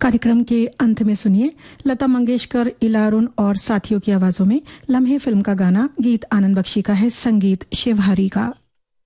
कार्यक्रम के अंत में सुनिए लता मंगेशकर, इलारुन और साथियों की आवाजों में लम्हे फिल्म का गाना। गीत आनंद बख्शी का है, संगीत शिवहरी का।